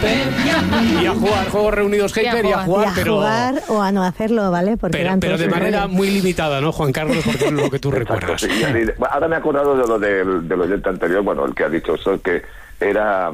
Hyper y a jugar, juegos reunidos Hyper y a jugar, pero... jugar o a no hacerlo, ¿vale? Porque pero de manera muy limitada, ¿no, Juan Carlos? Porque es lo que tú recuerdas. Sí, ahora me he acordado de lo del oyente anterior, bueno, el que ha dicho eso, que era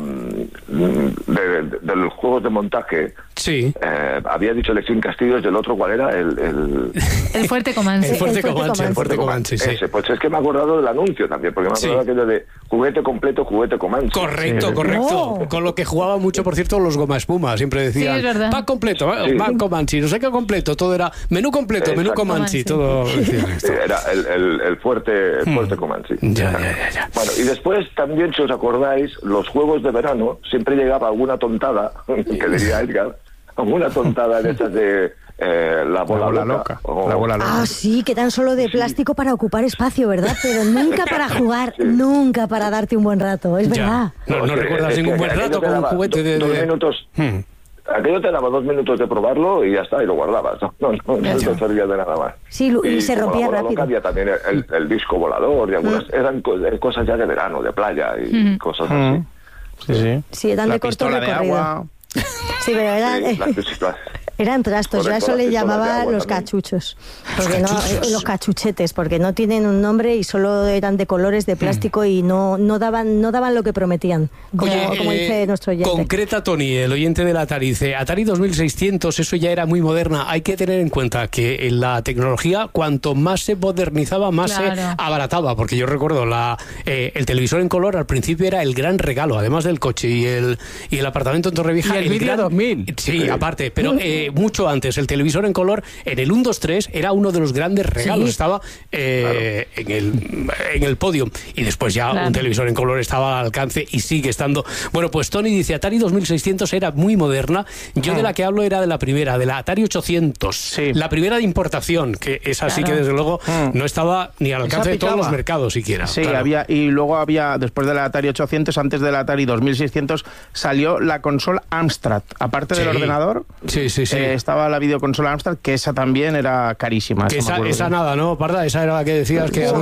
de los juegos de montaje. Sí. Había dicho Elección Castillos, y el otro, ¿cuál era? El Fuerte Comanche. El Fuerte Comanche, sí. Ese, pues es que me he acordado del anuncio también, porque me he acordado aquello de juguete completo, juguete Comanche. Correcto. Oh. Con lo que jugaba mucho, por cierto, los Goma Espuma. Siempre decían, sí, es verdad. pack completo, pack Comanche, no sé qué completo, todo era menú completo, menú Comanche, todo decían esto. Era el fuerte Comanche. Ya. Bueno, y después también, si os acordáis, los juegos de verano, siempre llegaba alguna tontada, que diría Edgar, alguna tontada de esas de la bola loca. La bola loca. Ah, sí, que tan solo de plástico para ocupar espacio, ¿verdad? Pero nunca para jugar, nunca para darte un buen rato, es verdad. No recuerdas ningún buen rato con un juguete de... 2 minutos. Aquello te daba 2 minutos de probarlo y ya está, y lo guardabas. No te servía de nada más. Sí, y se rompía la bola rápido. loca había también el disco volador y algunas... Eran cosas ya de verano, de playa y cosas así. Sí, eran la de corto pistola recorrido. de agua. Sí, pero eran trastos, yo a eso le llamaba los cachuchos, porque los cachuchetes, porque no tienen un nombre y solo eran de colores de plástico y no daban lo que prometían, como dice nuestro oyente. Concreta Tony, el oyente del Atari, dice, Atari 2600, eso ya era muy moderna. Hay que tener en cuenta que en la tecnología, cuanto más se modernizaba, más se abarataba, porque yo recuerdo el televisor en color al principio era el gran regalo, además del coche y el apartamento en Torrevieja. Y el vídeo 2000. Sí, aparte, pero mucho antes, el televisor en color en el 1-2-3 era uno de los grandes regalos, estaba en el podio, y después ya un televisor en color estaba al alcance y sigue estando. Bueno, pues Tony dice, Atari 2600 era muy moderna, yo de la que hablo era de la primera, de la Atari 800, la primera de importación, que es así que desde luego no estaba ni al alcance de todos los mercados siquiera. Sí, había, y luego había, después de la Atari 800, antes de la Atari 2600, salió la consola Amstrad, aparte del ordenador. Sí. Estaba la videoconsola Amstrad, que esa también era carísima. Que esa nada, ¿no, Parda? Esa era la que decías que...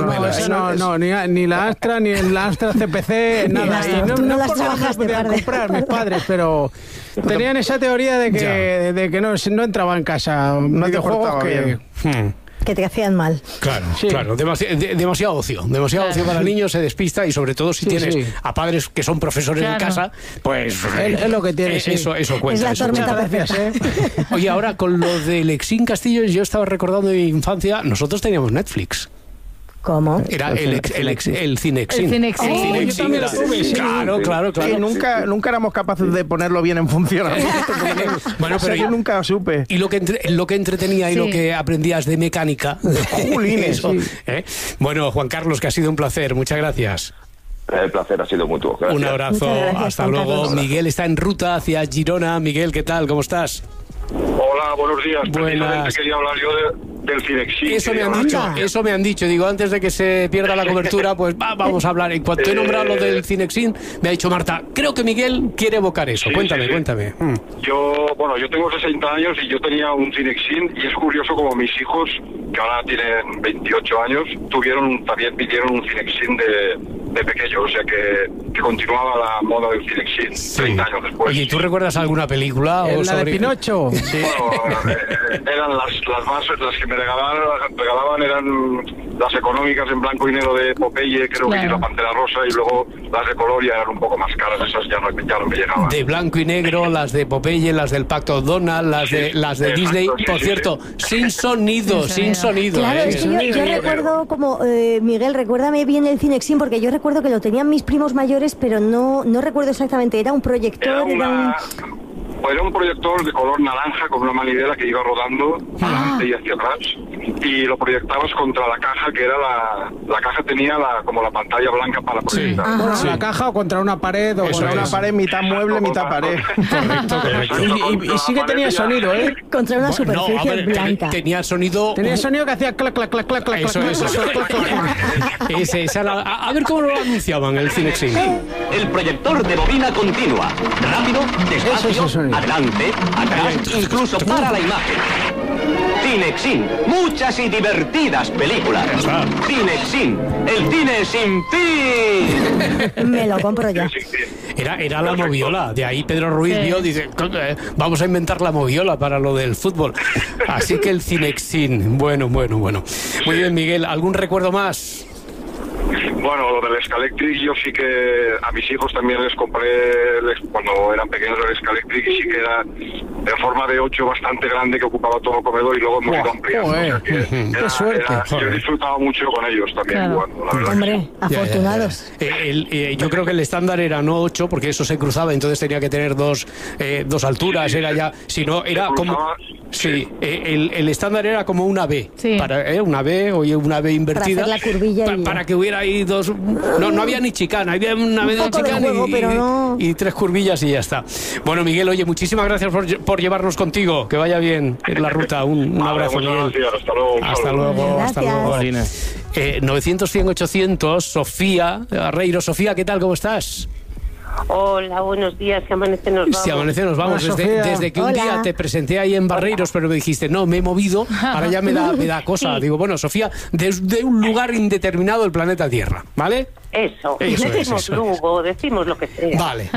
ni la Astra, ni la Astra CPC, nada. No las trabajas de podían comprar mis padres, pero tenían esa teoría de que no entraba en casa videojuegos que te hacían mal. Claro, demasiado ocio para niños, se despista, y sobre todo si tienes a padres que son profesores en casa, pues es lo que tienes. Eso cuenta. Es la tormenta perfecta. Oye, ahora con lo de Lexín Castillos, yo estaba recordando de mi infancia, nosotros teníamos Netflix. ¿Cómo? Era el Cinexin. El Cinexin. Yo también lo tuve, sí. Claro. Sí, nunca éramos capaces de ponerlo bien en funcionamiento. Bueno, pero yo nunca supe. Y lo que entretenía y lo que aprendías de mecánica. Julines. Bueno, Juan Carlos, que ha sido un placer. Muchas gracias. El placer ha sido mutuo. Gracias. Un abrazo. Gracias, hasta Juan luego. Carlos. Miguel está en ruta hacia Girona. Miguel, ¿qué tal? ¿Cómo estás? Hola, buenos días. Buenas. Quería hablar yo del Cinexin. Eso me han dicho. Digo, antes de que se pierda la cobertura, pues vamos a hablar. En cuanto he nombrado lo del Cinexin, me ha dicho Marta, creo que Miguel quiere evocar eso. Cuéntame. Yo tengo 60 años y yo tenía un Cinexin, y es curioso como mis hijos, que ahora tienen 28 años, también pidieron un Cinexin de pequeño, o sea que continuaba la moda del Cinexin 30 años después. Oye, ¿tú recuerdas alguna película? ¿La de Pinocho? Sí. Bueno, eran las que me regalaban eran las económicas en blanco y negro de Popeye, creo que sí, la Pantera Rosa, y luego las de color ya eran un poco más caras, esas ya no me llegaban. De blanco y negro, las de Popeye, las del Pacto Donald, las de Disney, por cierto, sin sonido. Claro, es que yo recuerdo como, Miguel, recuérdame bien el Cinexin, porque yo recuerdo que lo tenían mis primos mayores, pero no recuerdo exactamente, era un proyector, Era un proyector de color naranja con una manivela que iba rodando adelante y hacia atrás, y lo proyectabas contra la caja, que era la caja tenía como la pantalla blanca para proyectar. La caja o contra una pared, o contra una pared, mitad mueble, mitad pared. Correcto. Y sí que tenía sonido, ¿eh? Contra una superficie blanca. Tenía sonido que hacía clac, clac, clac, clac, clac. Eso. A ver cómo lo anunciaban el Cinexin. El proyector de bobina continua. Rápido, despacio, adelante, atrás, incluso para la imagen. Cinexin, muchas y divertidas películas. Cinexin, el cine sin fin. Me lo compro ya. Era la moviola. De ahí Pedro Ruiz dice, vamos a inventar la moviola para lo del fútbol. Así que el Cinexin. Bueno. Muy bien, Miguel. ¿Algún recuerdo más? Bueno, lo del Scalectric, yo sí que a mis hijos también les compré cuando eran pequeños el Scalectric, y sí que era de forma de 8 bastante grande, que ocupaba todo el comedor, y luego hemos ido ampliando. O sea ¡Qué suerte! Yo he disfrutado mucho con ellos también jugando, la verdad. Hombre, afortunados. Yo creo que el estándar era no 8, porque eso se cruzaba, entonces tenía que tener dos alturas, era ya, si no, era como... Sí, el estándar era como una B, una B o una B invertida. Para hacer la curvilla para que hubiera ahí dos... No había ni chicana, había una B de chicana y 3 curvillas y ya está. Bueno, Miguel, oye, muchísimas gracias por llevarnos contigo, que vaya bien en la ruta. Un abrazo, Miguel. Gracias, hasta luego. Hasta luego. 900-100-800, Sofía Barreiro. Sofía, ¿qué tal? ¿Cómo estás? Hola, buenos días. Si amanece nos vamos. Si amanece nos vamos. Desde que un día te presenté ahí en Barreiros, pero me dijiste, no, me he movido, ahora ya me da cosa. Sí. Digo, bueno, Sofía, desde un lugar indeterminado del planeta Tierra, ¿vale? Eso decimos Lugo, decimos lo que sea. Vale.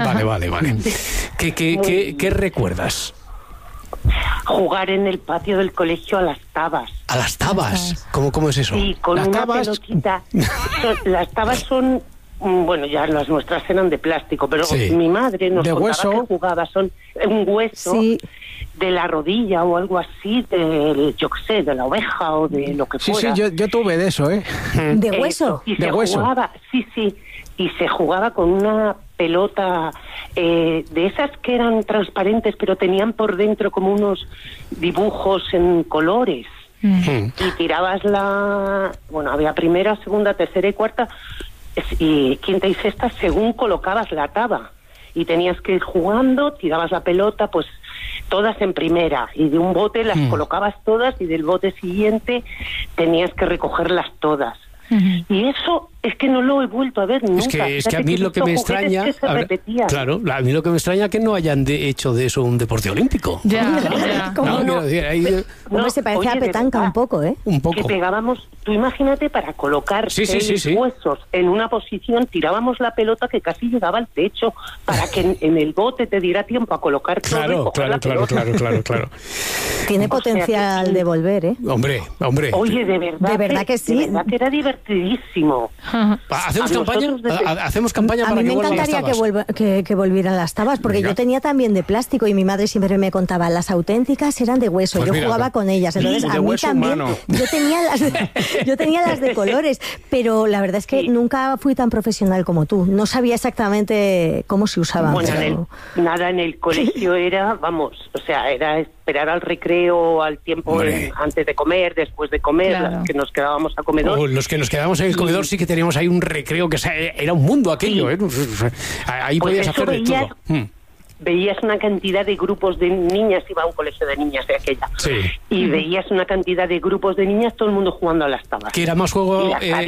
¿Qué recuerdas? Jugar en el patio del colegio a las tabas. ¿A las tabas? ¿Cómo es eso? Sí, con una pelotita. Las tabas son... Bueno, ya las nuestras eran de plástico, pero mi madre nos contaba hueso. Que jugaba, son un hueso de la rodilla o algo así, yo qué sé, de la oveja o de lo que fuera. Sí, yo tuve de eso, ¿eh? ¿De hueso? Y se jugaba, y se jugaba con una pelota de esas que eran transparentes, pero tenían por dentro como unos dibujos en colores. Y tirabas había primera, segunda, tercera y cuarta, y quinta y sexta según colocabas la taba, y tenías que ir jugando, tirabas la pelota pues todas en primera, y de un bote las colocabas todas, y del bote siguiente tenías que recogerlas todas. Y eso es que no lo he vuelto a ver nunca. Es que a mí lo que me extraña... Claro, a mí lo que me extraña es que no hayan hecho de eso un deporte olímpico. ¿Cómo se parece a petanca un poco, eh? Un poco. Que pegábamos, tú imagínate, para colocar huesos en una posición, tirábamos la pelota que casi llegaba al techo, para que en el bote te diera tiempo a colocar todo. Claro. Tiene potencial de volver, ¿eh? Hombre. Oye, de verdad que sí. De verdad que era divertidísimo. ¿Hacemos campaña para que vuelvan las tabas? A mí me encantaría que volvieran las tabas, porque yo tenía también de plástico, y mi madre siempre me contaba, las auténticas eran de hueso, pues yo jugaba con ellas, entonces a mí también yo tenía las de colores, pero la verdad es que nunca fui tan profesional como tú, no sabía exactamente cómo se usaban. Bueno, en el colegio era esperar al recreo, al tiempo antes de comer, después de comer, las que nos quedábamos a comedor. Los que nos quedábamos en el comedor sí que teníamos ahí un recreo que era un mundo aquello, ¿eh? Ahí pues podías hacer de todo. Veías una cantidad de grupos de niñas, iba a un colegio de niñas de aquella, y veías una cantidad de grupos de niñas, todo el mundo jugando a las tabas. ¿Que era más juego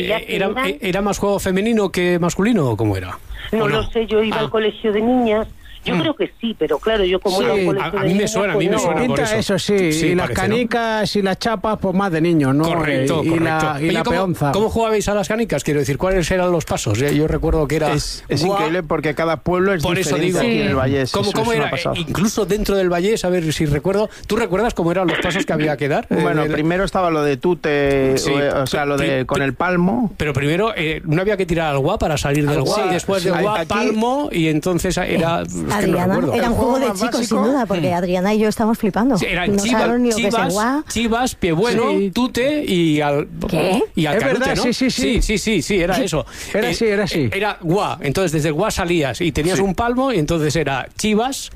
era más juego femenino que masculino, o cómo era? No lo sé, yo iba al colegio de niñas. Yo creo que sí, pero claro, yo como era un colegio a mí me suena, por eso sí, y las canicas, ¿no? Y las chapas, pues más de niños, ¿no? Correcto. Y la peonza. ¿Cómo jugabais a las canicas? Quiero decir, ¿cuáles eran los pasos? Yo recuerdo que era... Es increíble porque cada pueblo es por diferente. Eso digo, aquí en el Vallés. ¿Cómo era? Incluso dentro del Vallés, a ver si recuerdo... ¿Tú recuerdas cómo eran los pasos que había que dar? Bueno, primero estaba lo de tute, lo de con el palmo. Pero primero, ¿no había que tirar al guá para salir del guá? Después del guá, palmo, y entonces era... Adriana, era un juego de chicos, básico, sin duda, porque Adriana y yo estamos flipando. Sí, eran chivas, pie bueno, tute y al canute, ¿no? Sí, era eso. Era así. Era guá, entonces desde el guá salías y tenías un palmo, y entonces era chivas,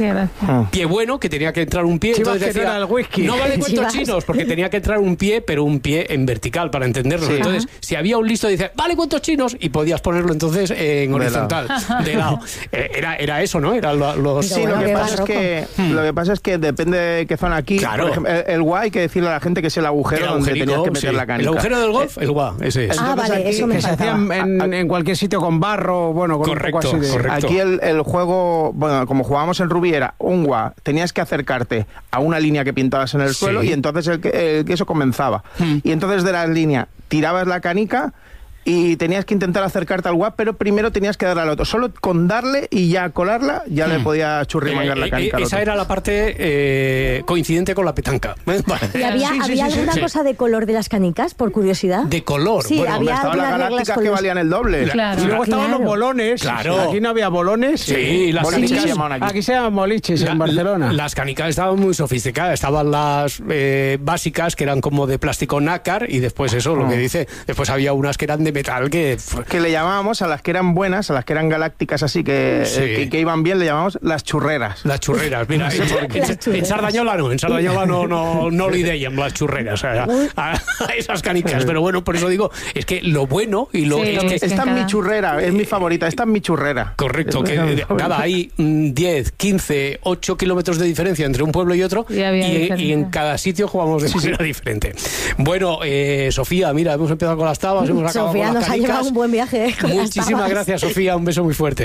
pie bueno, que tenía que entrar un pie, chivas, entonces decía, el whisky. No vale cuentos chinos, porque tenía que entrar un pie, pero un pie en vertical para entenderlo. Entonces, si había un listo, dice, vale cuentos chinos, y podías ponerlo entonces en horizontal, de lado. Era eso, ¿no? Era los... Sí, lo que pasa es que depende de qué zona aquí. Claro. Por ejemplo, el guá hay que decirle a la gente que es el agujero donde tenías que meter la canica. El agujero del golf, el guá, ese es. Vale, aquí, eso me se hacía en cualquier sitio con barro, bueno, con correcto, un poco así de... correcto. Aquí el juego, bueno, como jugábamos en Rubí, era un guá, tenías que acercarte a una línea que pintabas en el suelo, y entonces el queso comenzaba. Y entonces de la línea tirabas la canica, y tenías que intentar acercarte al guap, pero primero tenías que darle al otro. Solo con darle y ya colarla, ya le podía churrimangar la canica al otro. Esa era la parte coincidente con la petanca. ¿Y había alguna cosa de color de las canicas, por curiosidad? ¿De color? Sí, Bueno, había estaban las galácticas que valían el doble. Claro. Y luego estaban los bolones. Claro. Aquí no había bolones. Sí, las Boliches canicas. se llamaban aquí. Aquí se llaman boliches en Barcelona. Las canicas estaban muy sofisticadas. Estaban las básicas, que eran como de plástico nácar, y después eso, lo que dice, después había unas que eran de metal que le llamábamos a las que eran buenas, a las que eran galácticas así, que iban bien, le llamamos las churreras. Las churreras, mira, en Sardañola no li dèiem las churreras a esas canicas, pero bueno, por eso digo, es que lo bueno y lo... Sí, es que esta es mi churrera, es mi favorita, esta es mi churrera. Correcto, que nada, hay 10, 15, 8 kilómetros de diferencia entre un pueblo y otro, y en cada sitio jugamos de manera diferente. Bueno, Sofía, mira, hemos empezado con las tabas, hemos acabado Sofía con las nos ha canicas. llevado un buen viaje. Muchísimas gracias, Sofía, un beso muy fuerte.